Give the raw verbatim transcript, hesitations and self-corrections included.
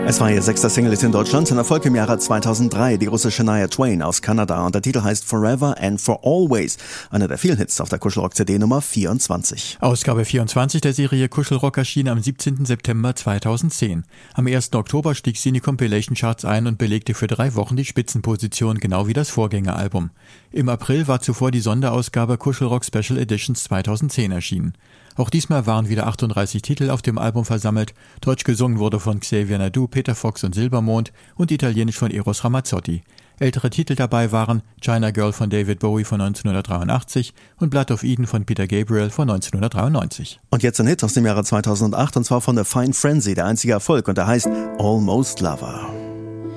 Es war ihr sechster Single in Deutschland, ein Erfolg im Jahre zweitausenddrei, die russische Shania Twain aus Kanada, und der Titel heißt Forever and for Always, einer der vielen Hits auf der Kuschelrock-C D Nummer vierundzwanzig. Ausgabe vierundzwanzig der Serie Kuschelrock erschien am siebzehnten September zweitausendzehn. Am ersten Oktober stieg sie in die Compilation-Charts ein und belegte für drei Wochen die Spitzenposition, genau wie das Vorgängeralbum. Im April war zuvor die Sonderausgabe Kuschelrock Special Editions zweitausendzehn erschienen. Auch diesmal waren wieder achtunddreißig Titel auf dem Album versammelt. Deutsch gesungen wurde von Xavier Naidoo, Peter Fox und Silbermond und italienisch von Eros Ramazzotti. Ältere Titel dabei waren China Girl von David Bowie von neunzehnhundertdreiundachtzig und Blood of Eden von Peter Gabriel von neunzehnhundertdreiundneunzig. Und jetzt ein Hit aus dem Jahre zweitausendacht, und zwar von The Fine Frenzy, der einzige Erfolg, und der heißt Almost Lover.